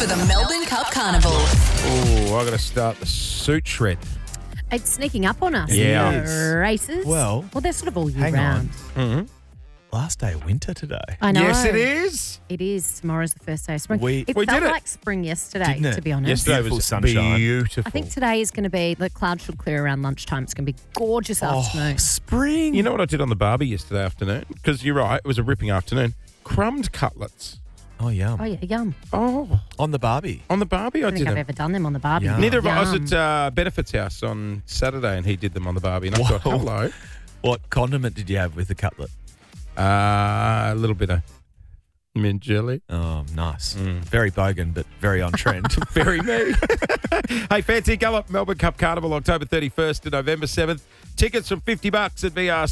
for the Melbourne Cup Carnival. Oh, I got to start the suit shred. It's sneaking up on us. Yeah. The races. Well, they're sort of all year hang round. on. Last day of winter today. I know. Yes, it is. It is. Tomorrow's the first day of spring. We it felt did it. like spring yesterday, Didn't it? to be honest. Yesterday Beautiful was sunshine. beautiful. I think today is going to be, the clouds should clear around lunchtime. It's going to be gorgeous afternoon. Spring. You know what I did on the barbie yesterday afternoon? Because you're right, it was a ripping afternoon. Crumbed cutlets. Oh, yum. Oh, yeah, yum. Oh, On the Barbie. on the barbie I I don't did think I've them. ever done them on the barbie. Yum. Neither of us. I Yum. was at Benefit's house on Saturday and he did them on the barbie. And I thought, Whoa. hello. What condiment did you have with the cutlet? A little bit of mint jelly. Oh, nice. Very bogan, but very on trend. Very me. Hey, Fancy Gallop, Melbourne Cup Carnival, October 31st to November 7th. Tickets from $50 at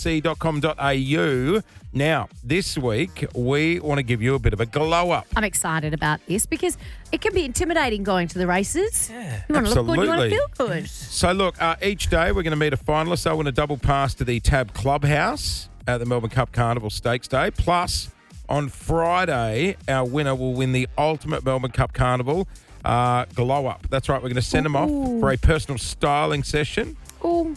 vrc.com.au. Now, this week, we want to give you a bit of a glow up. I'm excited about this because it can be intimidating going to the races. Yeah, You want to look good, you want to absolutely. feel good. So, look, each day we're going to meet a finalist. I want to double pass to the Tab Clubhouse at the Melbourne Cup Carnival Stakes Day. Plus, on Friday, our winner will win the ultimate Melbourne Cup Carnival glow up. That's right, we're going to send them off for a personal styling session. Oh,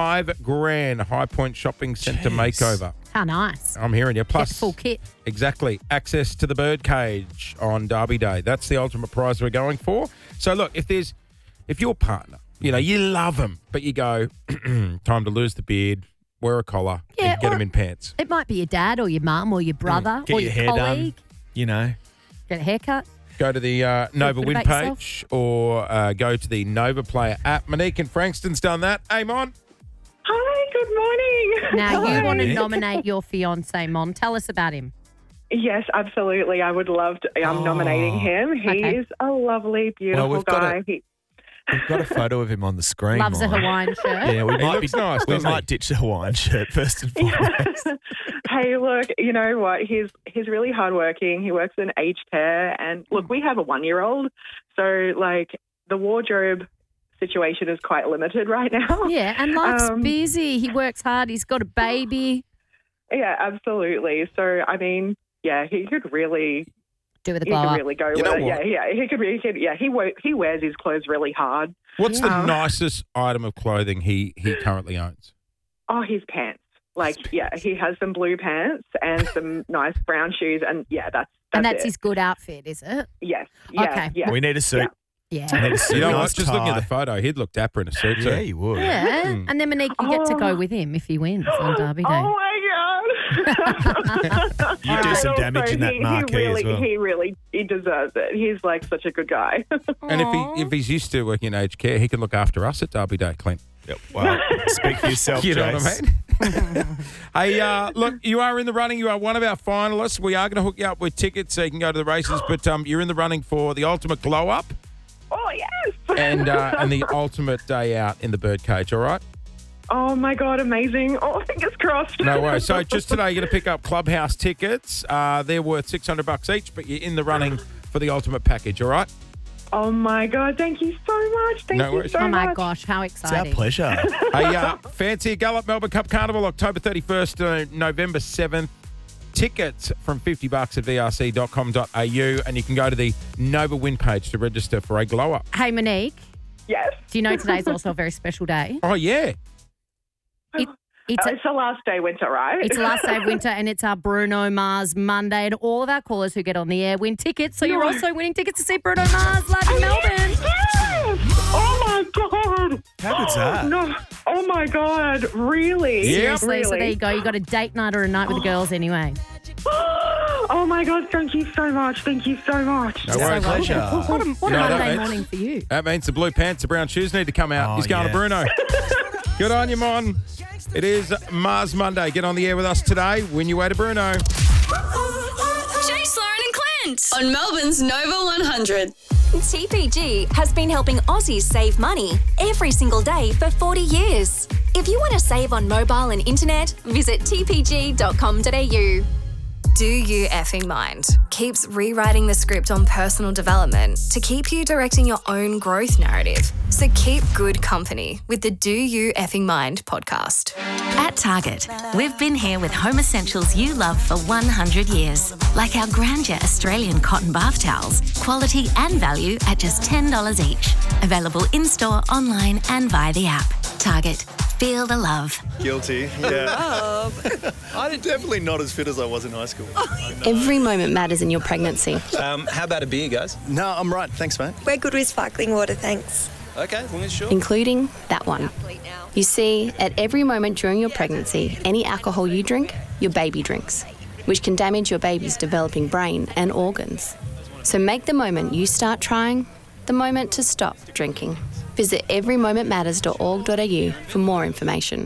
$5,000 High Point Shopping Centre Jeez. makeover. how nice. I'm hearing you. Get Plus, the full kit. exactly, access to the birdcage on Derby Day. That's the ultimate prize we're going for. So look, if your partner, you love them, but you go, time to lose the beard, wear a collar, Yeah, and get or- them in pants. It might be your dad or your mum or your brother Get or your your hair colleague. done. You know. Get a haircut. Go to the Nova bit Win about yourself. page or go to the Nova Player app. Monique in Frankston's done that. Hey, Mon. Hi, good morning. Now, you want to Nick. nominate your fiancé, Mon. Tell us about him. Yes, absolutely. I would love to. I'm nominating him. He Okay. is a lovely, beautiful we've got guy. We've got a photo of him on the screen. Loves a Lauren. Hawaiian shirt. Yeah, we He might looks be nice, We doesn't he? might ditch the Hawaiian shirt first and foremost. Hey, look, you know what? He's really hardworking. He works in aged care, and look, we have a 1-year-old, so like the wardrobe situation is quite limited right now. Yeah, and life's busy. He works hard. He's got a baby. Yeah, absolutely. So I mean, yeah, he could really. Do with a He glow could up. really go You with know it. what? Yeah, he could. He wears his clothes really hard. What's the Yeah. nicest item of clothing he currently owns? Oh, his pants. Like, yeah, he has some blue pants and some nice brown shoes, and yeah, that's And that's it. his good outfit, is it? Yes. Yeah, Okay. Yeah. We need a suit. Yeah. We need a suit. You know nice what? Just looking at the tie. photo, he'd look dapper in a suit too. Yeah, you would. Yeah. And then Monique, you get to go Oh. with him if he wins on Derby Day. Oh my God! You do some And damage also, in that marquee as well. He deserves it. He's like such a good guy. And if he's used to working in aged care, he can look after us at Derby Day, Clint. Yep. Well, speak for yourself, You know Jace. what I mean? Hey, look, you are in the running. You are one of our finalists. We are going to hook you up with tickets so you can go to the races, but you're in the running for the ultimate glow up Oh yes! and the ultimate day out in the birdcage. All right? Oh my God! Amazing! Oh, fingers crossed. No worries. So just today, you're going to pick up Clubhouse tickets. They're worth $600 each, but you're in the running for the ultimate package. All right? Oh my God! Thank you so much. Thank No you worries. so Oh my much. gosh, how It's our exciting. pleasure. Hey, Fancy a Gallop Melbourne Cup Carnival, October 31st to November 7th. Tickets from $50 at vrc.com.au, and you can go to the Nova Win page to register for a glow up. Hey, Monique, Yes. do you know today's also a very special day? Oh, yeah. It's It's the last day winter, right? It's the last day of winter and it's our Bruno Mars Monday, and all of our callers who get on the air win tickets. So you're also winning tickets to see Bruno Mars live in Melbourne. Yes! Oh my God! How good's that? No! Oh my God! Really? Yeah. Seriously, so there you go. You got a date night or a night with the girls anyway. Oh my God! Thank you so much. Thank you so much. No worries. pleasure. What a No, Monday that's- morning for you. That means the blue pants, the brown shoes need to come out. Oh, He's going to yeah. Bruno. Good on you, Mon. It is Mars Monday. Get on the air with us today. Win your way to Bruno. Jace, Lauren and Clint on Melbourne's Nova 100. TPG has been helping Aussies save money every single day for 40 years. If you want to save on mobile and internet, visit tpg.com.au. Do You Effing Mind keeps rewriting the script on personal development to keep you directing your own growth narrative. So keep good company with the Do You Effing Mind podcast. At Target, we've been here with home essentials you love for 100 years, like our Grandeur Australian cotton bath towels, quality and value at just $10 each. Available in-store, online and via the app. Target, feel the love. Guilty, yeah. I'm definitely not as fit as I was in high school. Every moment matters in your pregnancy. How about a beer, guys? No, I'm right. Thanks, mate. We're good with sparkling water, thanks. Okay, as long as you're sure. Including that one. You see, at every moment during your pregnancy, any alcohol you drink, your baby drinks, which can damage your baby's developing brain and organs. So make the moment you start trying the moment to stop drinking. Visit everymomentmatters.org.au for more information.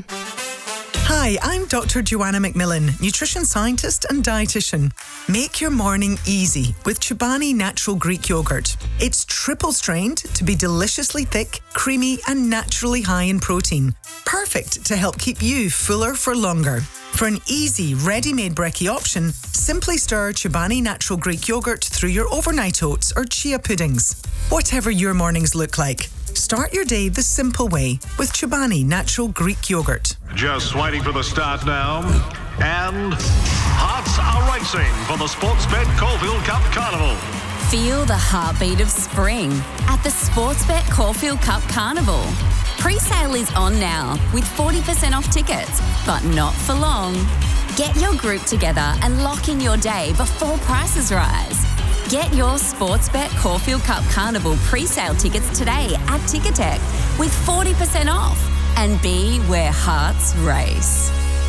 Hi, I'm Dr. Joanna McMillan, nutrition scientist and dietitian. Make your morning easy with Chobani Natural Greek Yogurt. It's triple strained to be deliciously thick, creamy and naturally high in protein. Perfect to help keep you fuller for longer. For an easy, ready-made brekkie option, simply stir Chobani Natural Greek Yogurt through your overnight oats or chia puddings. Whatever your mornings look like, start your day the simple way with Chobani Natural Greek Yogurt. Just waiting for the start now. And hearts are racing for the Sportsbet Caulfield Cup Carnival. Feel the heartbeat of spring at the Sportsbet Caulfield Cup Carnival. Pre-sale is on now with 40% off tickets, but not for long. Get your group together and lock in your day before prices rise. Get your Sportsbet Caulfield Cup Carnival pre-sale tickets today at Ticketek with 40% off and be where hearts race.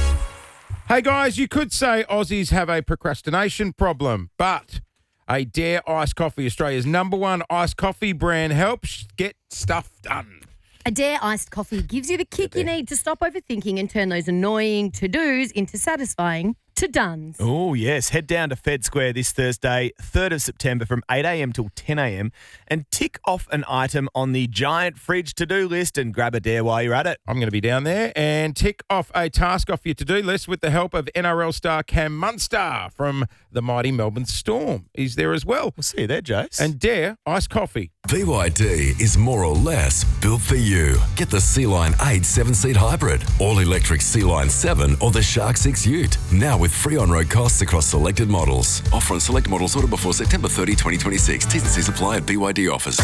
Hey guys, you could say Aussies have a procrastination problem, but a Dare Iced Coffee, Australia's #1 iced coffee brand, helps get stuff done. A Dare Iced Coffee gives you the kick you need to stop overthinking and turn those annoying to-dos into satisfying to-dones. Oh, yes. Head down to Fed Square this Thursday, 3rd of September from 8 a.m. till 10 a.m. and tick off an item on the giant fridge to-do list and grab a dare while you're at it. I'm going to be down there and tick off a task off your to-do list with the help of NRL star Cam Munster from the mighty Melbourne Storm. He's there as well. We'll see you there, Jace. And Dare Iced Coffee. BYD is more or less built for you. Get the Sea-Line 8 7-seat hybrid, all-electric Sea-Line 7 or the Shark 6 Ute. Now with free on-road costs across selected models. Offer on select models ordered before September 30, 2026. T's and C's apply at BYD offers.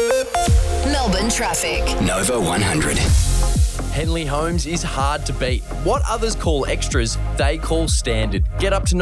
Melbourne traffic. Nova 100. Henley Homes is hard to beat. What others call extras, they call standard. Get up to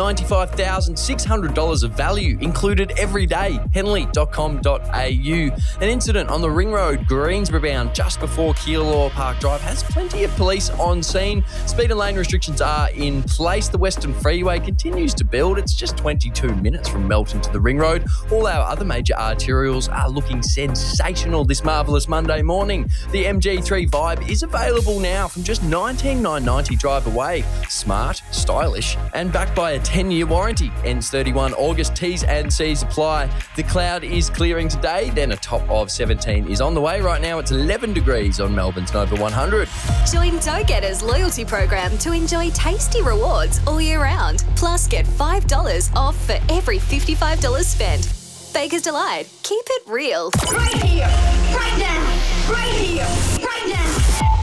$95,600 of value included every day. Henley.com.au. An incident on the Ring Road, Greensboro bound, just before Keilor Park Drive, has plenty of police on scene. Speed and lane restrictions are in place. The Western Freeway continues to build. It's just 22 minutes from Melton to the Ring Road. All our other major arterials are looking sensational this marvellous Monday morning. The MG3 Vibe is available now from just $19,990 drive away. Smart, stylish, and backed by a 10-year warranty. Ends 31 August. T's and C's apply. The cloud is clearing today, then a top of 17 is on the way. Right now it's 11 degrees on Melbourne's Nova 100. Join Go-Getters loyalty program to enjoy tasty rewards all year round. Plus get $5 off for every $55 spent. Baker's Delight. Keep it real. Right here, right now, right here, right now.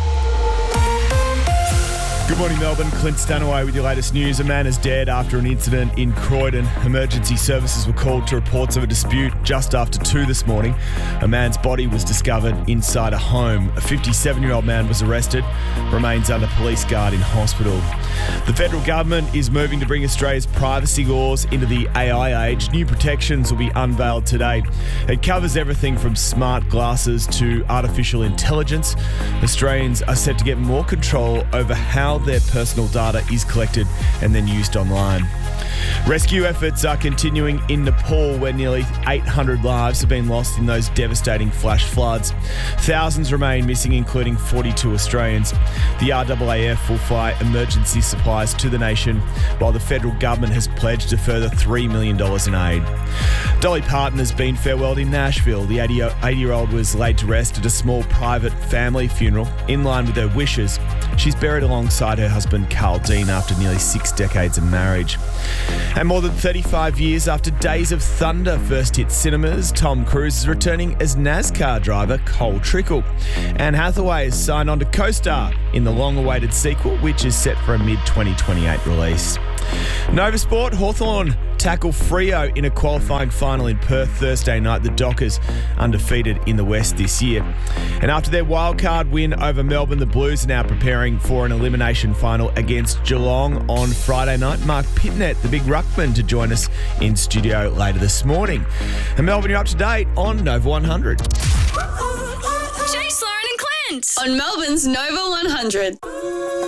Good morning, Melbourne. Clint Stanaway with your latest news. A man is dead after an incident in Croydon. Emergency services were called to reports of a dispute just after 2 this morning. A man's body was discovered inside a home. A 57-year-old man was arrested, remains under police guard in hospital. The federal government is moving to bring Australia's privacy laws into the AI age. New protections will be unveiled today. It covers everything from smart glasses to artificial intelligence. Australians are set to get more control over how their personal data is collected and then used online. Rescue efforts are continuing in Nepal, where nearly 800 lives have been lost in those devastating flash floods. Thousands remain missing, including 42 Australians. The RAAF will fly emergency supplies to the nation, while the federal government has pledged a further $3 million in aid. Dolly Parton has been farewelled in Nashville. The 80-year-old was laid to rest at a small private family funeral in line with her wishes. She's buried alongside her husband Carl Dean after nearly 6 decades of marriage. And more than 35 years after Days of Thunder first hit cinemas, Tom Cruise is returning as NASCAR driver Cole Trickle. Anne Hathaway is signed on to co-star in the long-awaited sequel, which is set for a mid-2028 release. Nova Sport, Hawthorn tackle Freo in a qualifying final in Perth Thursday night. The Dockers undefeated in the West this year. And after their wildcard win over Melbourne, the Blues are now preparing for an elimination final against Geelong on Friday night. Mark Pitnet, the big ruckman, to join us in studio later this morning. And Melbourne, you're up to date on Nova 100. Jay, Lauren and Clint on Melbourne's Nova 100.